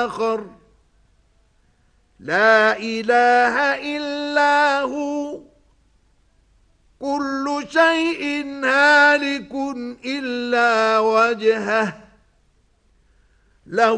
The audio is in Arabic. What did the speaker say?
آخر لا إله إلا هو كل شيء هالك إلا وجهه له